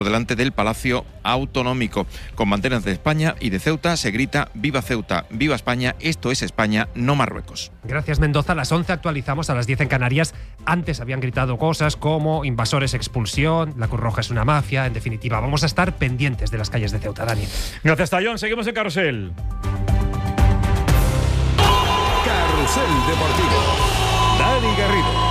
delante del Palacio Autonómico. Con banderas de España y de Ceuta se grita «Viva Ceuta, viva España, esto es España, no Marruecos». Gracias, Mendoza. A las 11 actualizamos, a las 10 en Canarias. Antes habían gritado cosas como invasores, expulsión, la Cruz Roja es una mafia. En definitiva, vamos a estar pendientes de las calles de Ceuta, Dani. Gracias, Tallón. Seguimos en Carrusel. Carrusel Deportivo. Dani Garrido.